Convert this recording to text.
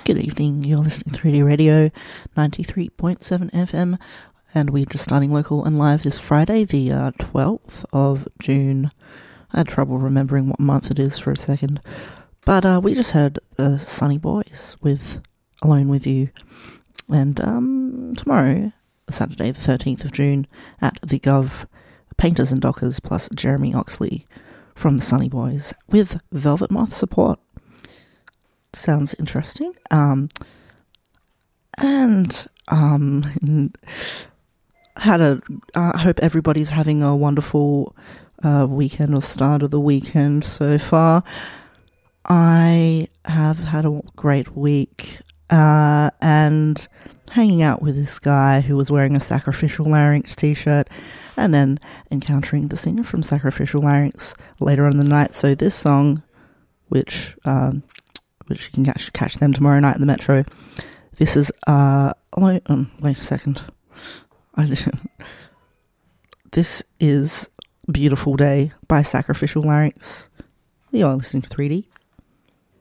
Good evening, you're listening to 3D Radio 93.7 FM, and we're just starting local and live this Friday, the 12th of June. I had trouble remembering what month it is for a second, but we just heard the Sunny Boys with Alone With You, and tomorrow, Saturday the 13th of June, at the Gov, Painters and Dockers plus Jeremy Oxley from the Sunny Boys with Velvet Moth support. Sounds interesting. I hope everybody's having a wonderful weekend or start of the weekend so far. I have had a great week and hanging out with this guy who was wearing a Sacrificial Larynx t-shirt and then encountering the singer from Sacrificial Larynx later on in the night. So this song, which you can catch them tomorrow night at the Metro. This is, wait a second. This is Beautiful Day by Sacrificial Larynx. You're listening to 3D.